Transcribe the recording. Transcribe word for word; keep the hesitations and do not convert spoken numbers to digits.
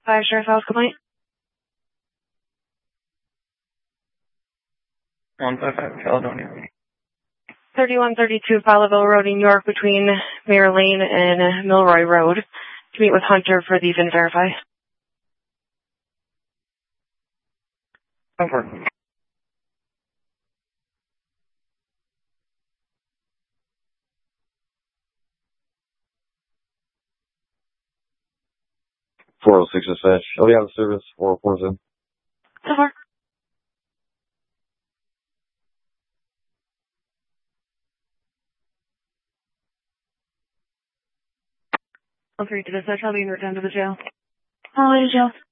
Five Sheriff's House complaint. one five five Caledonia. thirty-one thirty-two Fowlerville Road in York between Mayor Lane and Milroy Road to meet with Hunter for the V I N verify. Over. four oh six dispatch. Oh, yeah, the service. four oh four seven. Over. I'll three to dispatch. I'll be in returned to the jail. I'll leave jail.